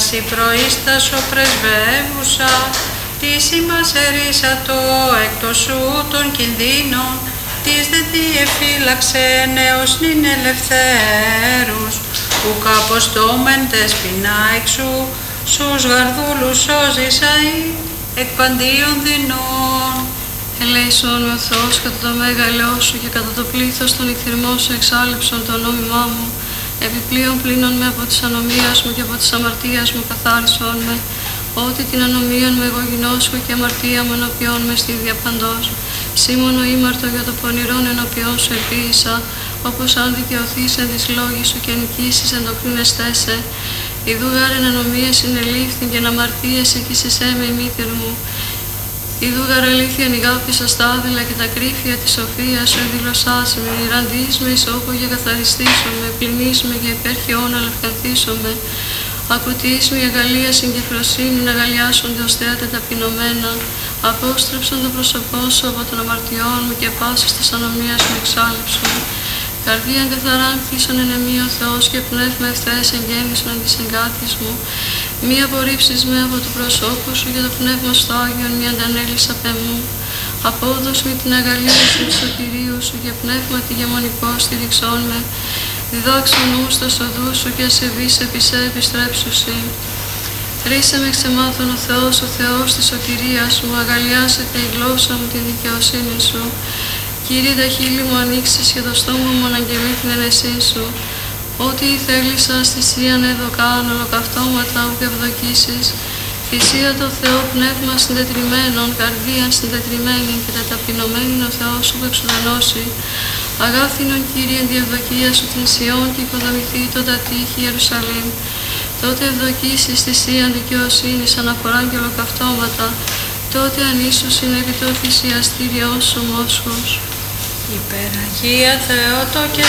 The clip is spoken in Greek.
η προείστασο πρεσβεύουσα, της ημάς ερίσατο εκτός σου των κινδύνων, της δε διεφύλαξε νέος νυν ελευθέρους, που καποστόμεν τεσπινά εξού, σους γαρδούλους σώζεις αεί, εκ παντίων δεινών. Ελέησον με ο Θεός κατά το μέγαλό σου και κατά το πλήθος των εκθυρμών σου εξάλληψον το νόμιμά μου. Επιπλέον πλύνον με από της ανομίας μου και από της αμαρτίας μου καθάρισον με. Ότι την ανομίαν με εγώ γινώσκω και αμαρτία μου ενωπιών με στη διαπαντός. Σήμωνο ήμαρτο για το πονηρόν ενωπιών σου επίησα, όπως αν δικαιωθείς εν της λόγης σου και νικήσεις εν το κρίνεστέσαι. Ιδού γάρεν ανομίες συνελήφθην και αμαρτίες εκείσισέ με η μήτηρ μου. Ιδού γαραλήθεια νηγάπησα στα άδειλα και τα κρύφια της σοφίας σου εκδηλωσάς με, ραντείς με εις όχο και καθαριστήσομαι, πλυνείς με και υπέρχεών αλευκανθήσομαι. Ακουτείς με η αγαλία συγκεφροσύνη να αγαλιάσονται ως θέατα ταπεινωμένα. Απόστρεψον το πρόσωπό σου από των αμαρτιών μου και πάσης της ανομίας μου εξάλληψον. Καρδίαν καθαράν κτίσον εν εμεί ο Θεός και πνεύμα ευθέες εγγέννησον εν της εγκάθης μου. Μη απορρίψεις με από του προσώπου σου και το πνεύμα στο Άγιον μη αντανέλεις απ' εμού. Απόδος με την αγαλία σου του σωτηρίου σου και πνεύμα τη γεμονικό στηριξών με. Διδάξον νου στα οδού σου και ασεβείς επί σε επιστρέψουσι. Χρήσε με ξεμάθων ο Θεός της σωτηρίας μου, αγαλιάσετε η γλώσσα μου τη δικαιοσύνη σου. Κύριε, τα χείλη μου ανοίξεις και το στόμα μου αναγγελεί την ενεσή σου. Ό,τι θέλησα θυσίαν εδωκάν, ολοκαυτώματα ουκ ευδοκίσεις. Θυσία το Θεό πνεύμα συντετριμένων, καρδίαν συντετριμένη και τα ταπεινωμένην ο Θεός σου που εξουδενώσει. Αγάθινον Κύριε εν διευδοκία σου την Σιών και οικοδομηθεί το τα τείχη Ιερουσαλήμ. Τότε ευδοκίσεις θυσίαν δικαιοσύνης, αναφοράν και ολοκαυτώματα. Τότε ανίσουσιν επί το θυσιαστήριον σου μόσχος. Υπεραγία Θεότο και